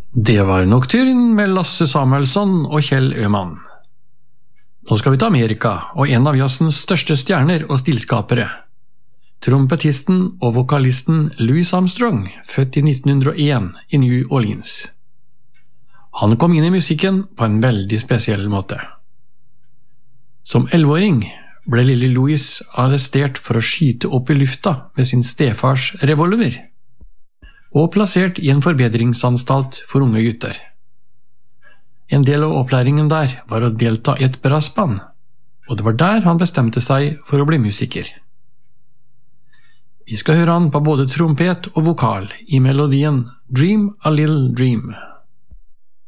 Det var Nocturne med Lasse Samuelsson og Kjell Øman. Nå skal vi til Amerika, og en av jazzens største stjerner og stilskapere. Trompetisten og vokalisten Louis Armstrong, født i 1901 i New Orleans. Han kom inn i musikken på en veldig spesiell måte. Som 11-åring ble lille Louis arrestert for å skyte opp i lufta med sin stefars revolver, og plassert i en forbedringsanstalt for unge gutter. En del av opplæringen der var å delta i et brassband, og det var der han bestemte seg for å bli musiker. Vi skal høre han på både trompet og vokal i melodien Dream a Little Dream.